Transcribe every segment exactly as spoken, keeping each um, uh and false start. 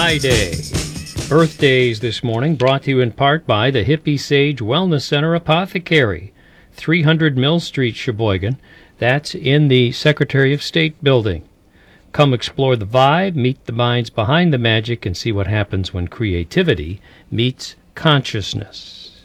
Friday. Birthdays this morning brought to you in part by the Hippie Sage Wellness Center Apothecary, three hundred Mill Street, Sheboygan. That's in the Secretary of State building. Come explore the vibe, meet the minds behind the magic, and see what happens when creativity meets consciousness.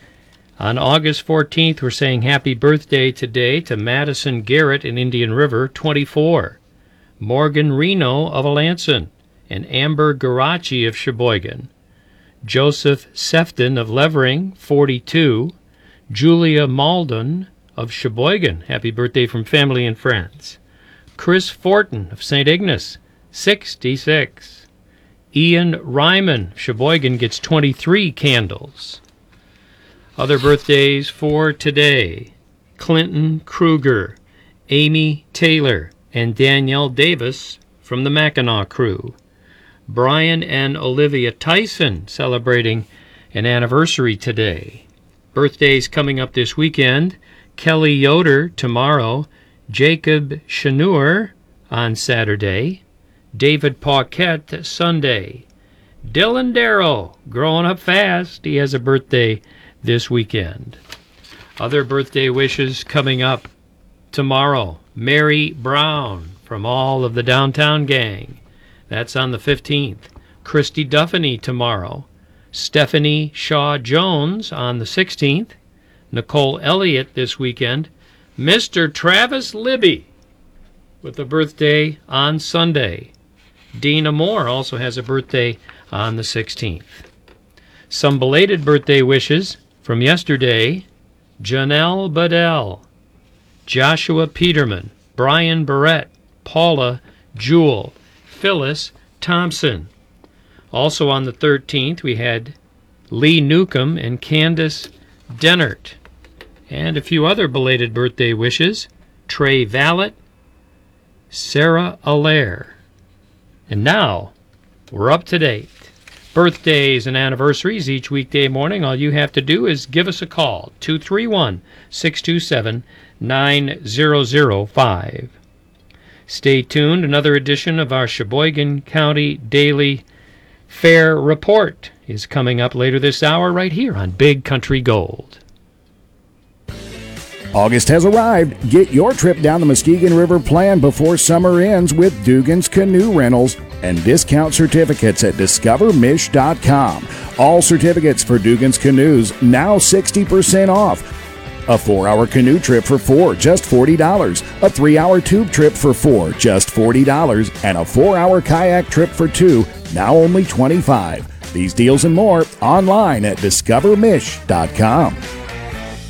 On August fourteenth, we're saying happy birthday today to Madison Garrett in Indian River, twenty-four. Morgan Reno of Alanson, and Amber Garachi of Sheboygan. Joseph Sefton of Levering, forty-two. Julia Malden of Sheboygan, happy birthday from family and friends. Chris Fortin of Saint Ignace, sixty-six. Ian Ryman of Sheboygan gets twenty-three candles. Other birthdays for today: Clinton Kruger, Amy Taylor, and Danielle Davis from the Mackinac crew. Brian and Olivia Tyson celebrating an anniversary today. Birthdays coming up this weekend: Kelly Yoder tomorrow, Jacob Chanur on Saturday, David Paquette Sunday. Dylan Darrow, growing up fast, he has a birthday this weekend. Other birthday wishes coming up tomorrow: Mary Brown from all of the Downtown Gang. That's on the fifteenth. Christy Duffany tomorrow. Stephanie Shaw Jones on the sixteenth. Nicole Elliott this weekend. Mister Travis Libby with a birthday on Sunday. Dina Moore also has a birthday on the sixteenth. Some belated birthday wishes from yesterday: Janelle Bedell, Joshua Peterman, Brian Barrett, Paula Jewell, Phyllis Thompson. Also on the thirteenth, we had Lee Newcomb and Candace Dennert. And a few other belated birthday wishes: Trey Vallet, Sarah Allaire. And now, we're up to date. Birthdays and anniversaries each weekday morning. All you have to do is give us a call, two three one, six two seven, nine zero zero five. Stay tuned. Another edition of our Sheboygan County Daily Fair Report is coming up later this hour right here on Big Country Gold. August has arrived. Get your trip down the Muskegon River planned before summer ends with Dugan's Canoe Rentals and discount certificates at discover mish dot com. All certificates for Dugan's Canoes now sixty percent off. A four-hour canoe trip for four, just forty dollars. A three-hour tube trip for four, just forty dollars. And a four-hour kayak trip for two, now only twenty-five dollars. These deals and more online at discover mish dot com.